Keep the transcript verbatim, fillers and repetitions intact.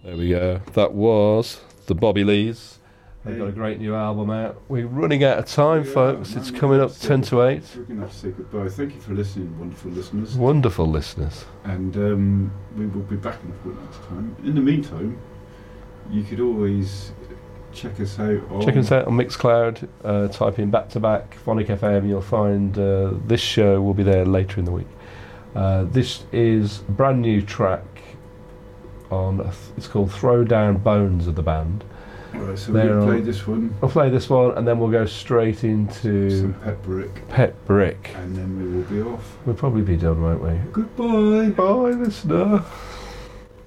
There we go. That was the Bobby Lees. They've Hey. got a great new album out. We're running out of time, We are, folks. man. It's We're coming gonna up have to ten say to eight. We're going to have to say goodbye. Thank you for listening, wonderful listeners. Wonderful listeners. And um, we will be back in a fortnight's time. In the meantime, you could always check us out on... Check us out on Mixcloud. Uh, type in back to back Phonic F M. You'll find uh, this show will be there later in the week. Uh, this is a brand new track on. A th- it's called Throw Down Bones of the band. Alright, so They're we'll play on- this one. I'll play this one and then we'll go straight into Some Pet Brick. Pet Brick. And then we will be off. We'll probably be done, won't we? Goodbye. Bye, listener.